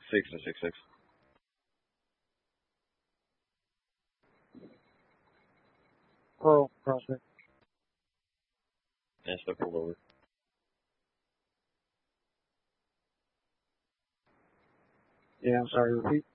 6 and 6 6. Pearl Prospect. And step pulled over. Yeah, I'm sorry, repeat.